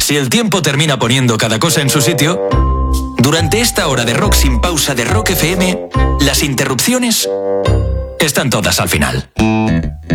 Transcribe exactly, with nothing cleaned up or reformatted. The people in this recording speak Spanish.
Si el tiempo termina poniendo cada cosa en su sitio, durante esta hora de rock sin pausa de Rock F M, las interrupciones están todas al final.